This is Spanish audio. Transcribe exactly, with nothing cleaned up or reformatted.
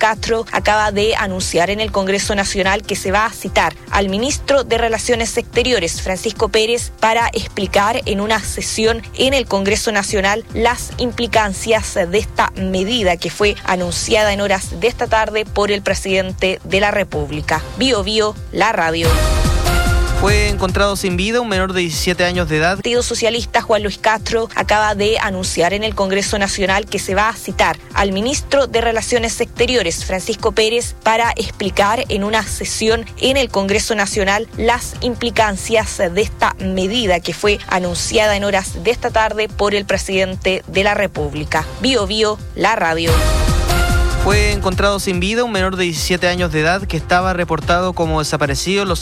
Castro acaba de anunciar en el Congreso Nacional que se va a citar al ministro de Relaciones Exteriores, Francisco Pérez, para explicar en una sesión en el Congreso Nacional las implicancias de esta medida que fue anunciada en horas de esta tarde por el presidente de la República. Bio Bio, la radio. Fue encontrado sin vida un menor de diecisiete años de edad. El Partido Socialista, Juan Luis Castro, acaba de anunciar en el Congreso Nacional que se va a citar al ministro de Relaciones Exteriores, Francisco Pérez, para explicar en una sesión en el Congreso Nacional las implicancias de esta medida que fue anunciada en horas de esta tarde por el presidente de la República. Bio Bio, la radio. Fue encontrado sin vida un menor de diecisiete años de edad que estaba reportado como desaparecido en los